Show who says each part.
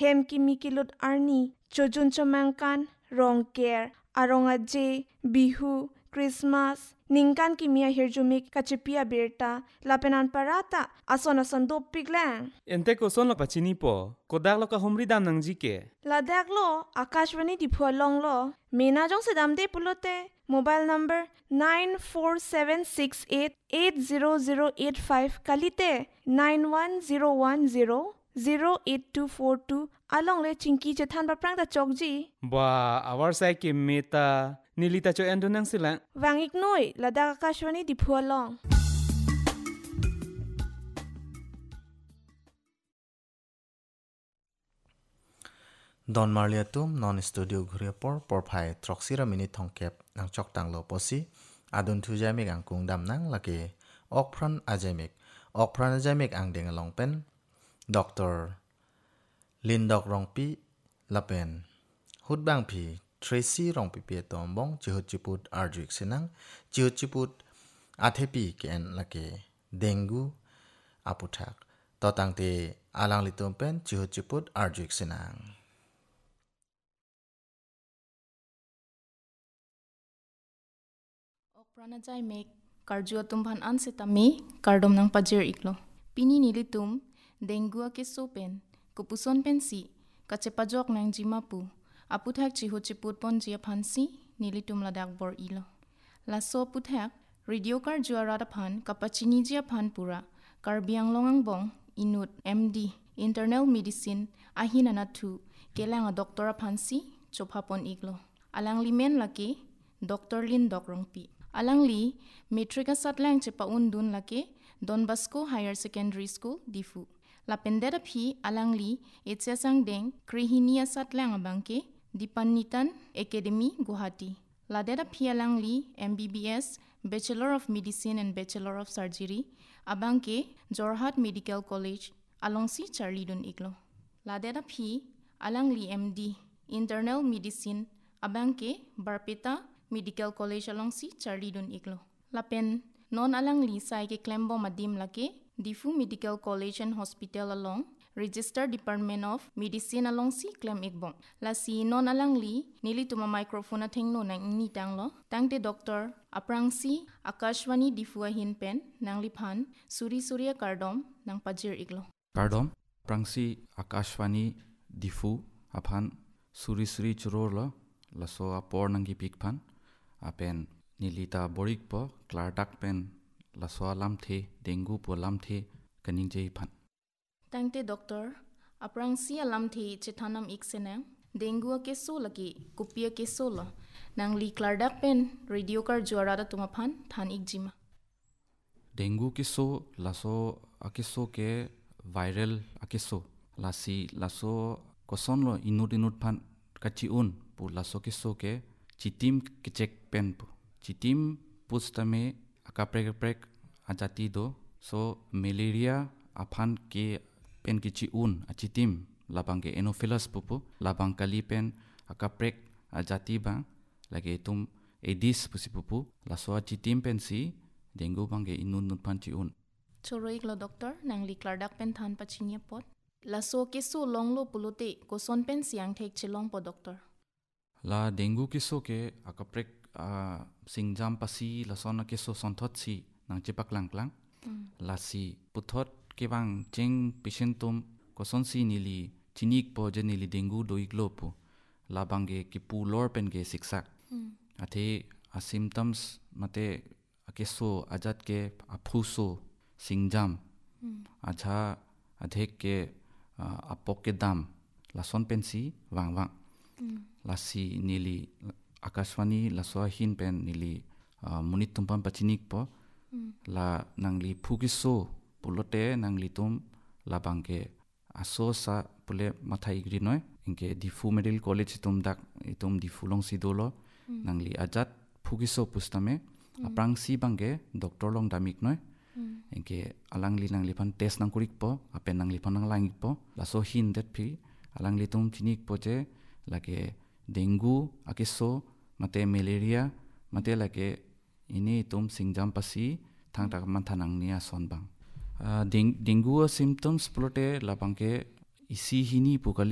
Speaker 1: hem kimi kilut arni chojun chomangkan rong care aronga je bihu Christmas ningkan kimia hirjumik kachipia berta lapenan parata ason do piglang
Speaker 2: ente ko son lo pachini po kodak lo ka humri dam nang ji ke
Speaker 1: ladak lo akashwani di phualong lo mena jong se damde pulote mobile number 9476880085 kalite 910100824 along le chingki che than ba prang da chokji
Speaker 2: ba awar sai ke meta nilita cho endo nang sila
Speaker 1: wangik noi ladak akashwani di phualong
Speaker 3: Don Marlia tum non studio ghuria por phai troxira minute thongkep nang chok tang lo posi adun thu jamik ang kung dam nang lake okphran ajamik ang deng along pen Dr. Lindok Rongpi lapen hutbang phi Tracy Rongpi pe tombong chihut chiput arjuik senang chihut chiput athepi ken lake dengu aputhak totang te alang litom pen chihut chiput arjuik senang
Speaker 4: Pranajai mek karjua tumban ansetami kardom nang pajir iklo pini nilitum dengua ke sopen kupuson pensi kachepajok nang jimapu aputhak chihut pon jia phansi nilitum ladak bor ilo laso puthak radio karjua radaphan kapachini jia phan pura karbiang longang bong inut MD internal medicine ahinana thu kelang a doktora phansi chophapon iklo alang limen laki Dr. Lindok Rongpi alangli metrika satlang chepa undun lake Don Bosco Higher Secondary School difu la pendera phi alangli etsasang deng krihinia satlang abangke Dipanitan Academy Guwahati la dera phi alangli MBBS Bachelor of Medicine and Bachelor of Surgery abangke Jorhat Medical College alongsi Charlie Dun iklo la dera phi alangli MD Internal Medicine abangke Barpeta Medical College alongsi Charlie Dun iklo lapen non alangli sai ke klembo madim lake Difu Medical College and Hospital along Registered Department of Medicine alongsi klem ikbong la si non alangli nili tuma microphone athengno nang ni tanglo tangte doctor aprangsi Akashwani Difu ahin pen nangli phan Surya kardom nang pajir iklo
Speaker 5: kardom prangsi Akashwani Difu aphan Suri churor lo laso apor nangi pik phan apen nilita borik po klardak pen laso alam the dengu po lam the kaning jei phan
Speaker 4: tangte doctor aprangsi alam the chethanam iksena dengu ke so laki kupia ke so lo nangli klardak pen radio kar juara da tuma phan than ikjima
Speaker 5: dengu ke so laso akiso ke viral akiso lasi laso koson lo inut phan kachi un pu laso ke so ke chitim kechek pen pu chitim pustame akaprek ajati do so malaria aphan ke pen kichi un achitim labang ke Anopheles pupu labang kali pen akaprek ajati ba lage tum Aedes pusipupu laso achitim pen si dengu bangge inun phan chi un
Speaker 4: choroik lo doctor nangli klardak pen than pachinia pot laso ke so longlo pulote koson pen siang thek chelong po doctor
Speaker 5: la dengu kiso ke akaprek singjam pasi la sona kiso sonthot si nang chipak lang la si puthot ke bang cheng patientum koson si nili chinik po je nili dengu doiglo pu la bangge ki pu lor pen ge siksak athe a symptoms mate akeso ajat ke aphuso singjam aja adhek ke apok ke dam la son pen si wang lasi nili Akashwani laso hin pen nili munit tumpan pachinik po la nangli phugiso pulote nangli tum la bangke aso sa pule mathai igri noy inke Difu Medical College itum Difu long sidolo nangli ajat phugiso pustame aprangsi bangke doctor long damik noy inke alangli nangli pan test nang kurik po apen nangli pan nang langik po laso hin det phi alangli tum chinik po je lake dengu akiso mate malaria mate lake ini tum singjam pasi thang tak man thanang nia son bang dengu symptoms plote labangke isi hini pukali